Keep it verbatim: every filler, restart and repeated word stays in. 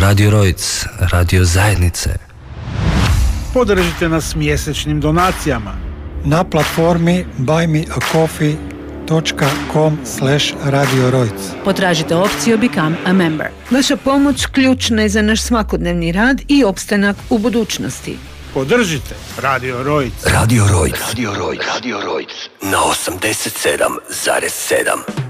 Radio Rojc, radio zajednice. Podržite nas mjesečnim donacijama na platformi buy me a coffee dot com slash radio rojc. Potražite opciju Become a Member. Vaša pomoć ključna je za naš svakodnevni rad i opstanak u budućnosti. Podržite Radio Rojc. Radio Rojc. Radio Rojc. Radio Rojc. Na osamdeset sedam zarez sedam.